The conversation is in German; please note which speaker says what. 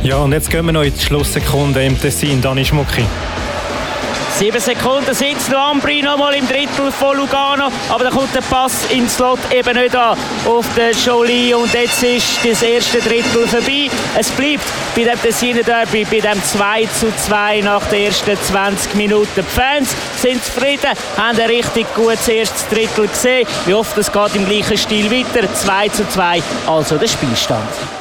Speaker 1: Ja, und jetzt gehen wir noch in die Schlusssekunde im Tessin, Dani Schmucki.
Speaker 2: 7 Sekunden sitzt noch Ambri noch mal im Drittel von Lugano, aber da kommt der Pass ins Slot eben nicht an auf den Joly und jetzt ist das erste Drittel vorbei. Es bleibt bei dem Tessiner Derby, bei dem 2:2 nach den ersten 20 Minuten. Die Fans sind zufrieden, haben ein richtig gutes erstes Drittel gesehen. Ich hoffe, es geht im gleichen Stil weiter. 2:2, also der Spielstand.